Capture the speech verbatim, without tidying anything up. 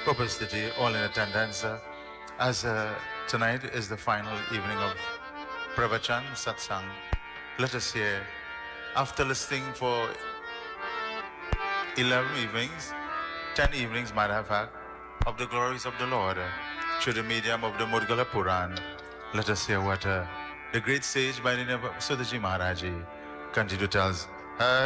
Upastiti, all in attendance. uh, As uh, tonight is the final evening of Pravachan Satsang, let us hear, after listening for eleven evenings, ten evenings, matter of fact, of the glories of the Lord uh, through the medium of the Mudgala Puran, let us hear what uh, the great sage by the name of Sudaji Maharaji continue to tell us.